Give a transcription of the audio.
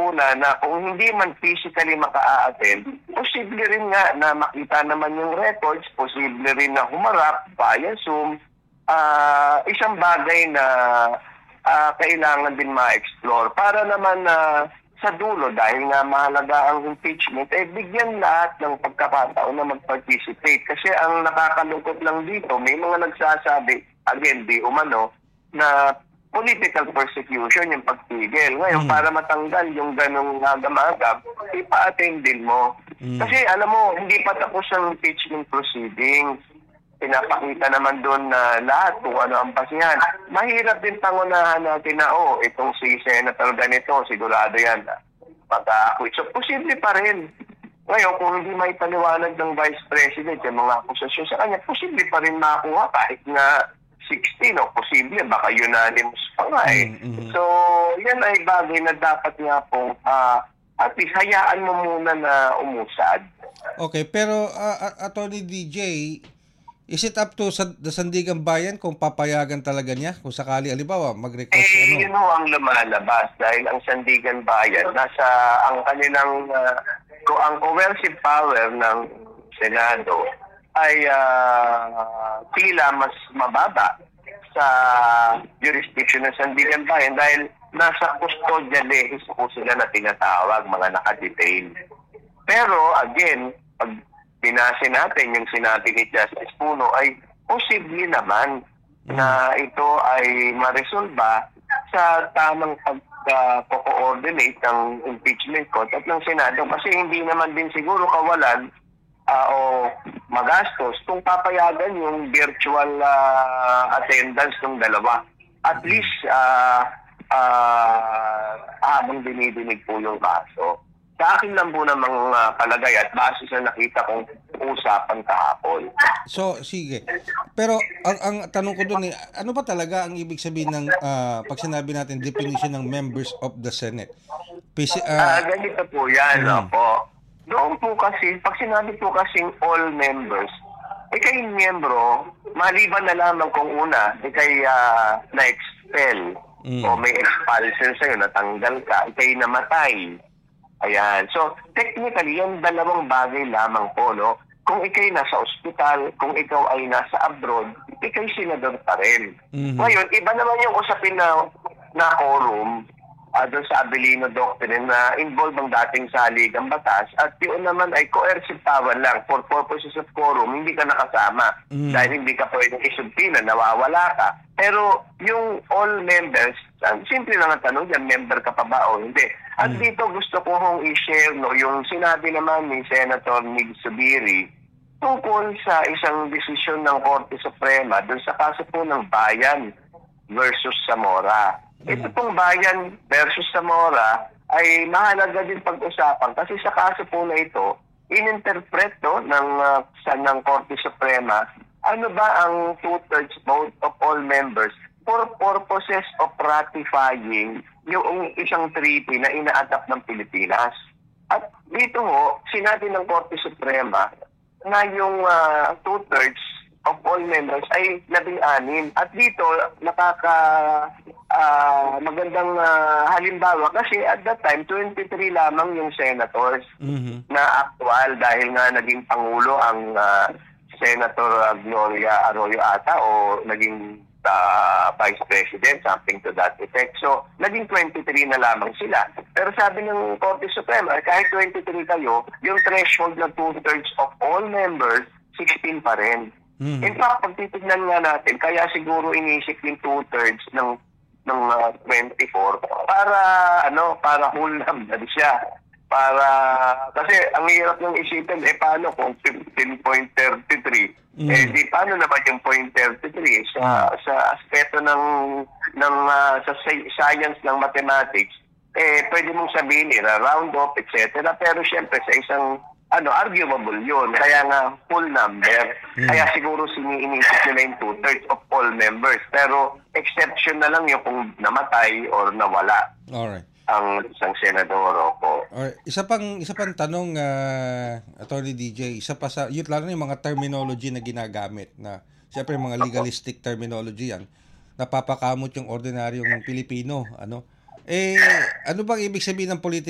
una na kung hindi man physically maka-attend, posible rin nga na makita naman yung records, posible rin na humarap via Zoom. Isang bagay na kailangan din ma-explore para naman sa dulo, dahil nga mahalaga ang impeachment, bigyan lahat ng pagkakataon na mag-participate. Kasi ang nakakalungkot lang dito, may mga nagsasabi, again, di umano, na political persecution yung pagpigil. Ngayon, para matanggal yung ganong agam-agam, ipa-attend din mo. Kasi alam mo, hindi pa tapos ang impeachment proceedings. Pinapakita naman doon na lahat kung ano ang basihan. Mahirap din pangunahan natin na, itong si Senator ganito, sigurado yan. Maka-acquit. So, posible pa rin. Ngayon, kung hindi may paliwanag ng Vice President yung mga akusasyon sa kanya, posible pa rin makuha kahit nga 16 o posible, baka unanimous pa nga eh. So, yan ay bagay na dapat nga po, at least hayaan mo muna na umusad. Okay, pero Attorney DJ, is it up to the Sandigan Bayan kung papayagan talaga niya? Kung sakali, alibawa, mag-request yun ho ang lumalabas dahil ang Sandigan Bayan, nasa ang kanilang, ang coercive power ng Senado ay tila mas mababa sa jurisdiction ng Sandigan Bayan dahil nasa custodia lehis po sila na tinatawag, mga nakadetain. Pero again, pag binase natin yung sinabi ni Justice Puno, ay posible naman na ito ay maresolba sa tamang pag-coordinate ng impeachment court at ng Senado, kasi hindi naman din siguro kawalan o magastos kung papayagan yung virtual attendance ng dalawa. At least habang dinidinig po yung kaso. Sa akin lang po namang palagay at base sa nakita kong usapan kahapon. So, sige. Pero ang tanong ko doon ano ba talaga ang ibig sabihin ng pag sinabi natin definition ng members of the Senate? Ganito po yan, po. Doon po kasi, pag sinabi po kasing all members, kayo miyembro, maliban na lamang kung una, kayo na-expel o may expulsion sa'yo, natanggal ka, kayo namatay. Ayan. So, technically, yan dalawang bagay lamang po, no? Kung ikay nasa ospital, kung ikaw ay nasa abroad, ikay senador pa rin. Ngayon, iba naman yung usapin na quorum doon sa Abilino Doctrine na involve ang dating saligang batas at yun naman ay coercive power lang. For purposes of quorum, hindi ka nakasama dahil hindi ka pwedeng isubpina, nawawala ka. Pero yung all members, simple lang ang tanong yan, member ka pa ba o hindi? At dito gusto ko hong i-share yung sinabi naman ni Senator Mig Zubiri tungkol sa isang desisyon ng Korte Suprema doon sa kaso po ng Bayan versus Zamora. Ito pong Bayan versus Zamora ay mahalaga din pag-usapan kasi sa kaso po na ito, in-interpret ng Korte Suprema ano ba ang two-thirds vote of all members for purposes of ratifying yung isang treaty na ina-adapt ng Pilipinas. At dito sinabi ng Korte Suprema na yung two-thirds of all members ay 16. At dito, magandang halimbawa kasi at that time, 23 lamang yung senators na actual dahil nga naging Pangulo ang Senator Gloria Arroyo ata o naging Vice President, something to that effect. So, naging 23 na lamang sila. Pero sabi ng Korte Suprema, kahit 23 kayo, yung threshold na two-thirds of all members, 16 pa rin. In fact, pag titignan nga natin, kaya siguro inisip yung two-thirds ng 24 para whole number siya. Kasi ang hirap ng isipin, paano kung 15.33? Di paano naman yung 0.33? Sa aspeto sa science ng mathematics, pwede mong sabihin, round off, etc. Pero syempre, sa isang arguable yun. Kaya nga, full number. Kaya siguro iniisip nila yung two-thirds of all members. Pero exception na lang yung kung namatay or nawala. Alright. Ang isang senador po. Alright. Isa pang tanong, Attorney DJ, lalo na yung mga terminology na ginagamit na, siyempre mga legalistic terminology yan, napapakamot yung ordinaryong Pilipino. Ano bang ibig sabihin ng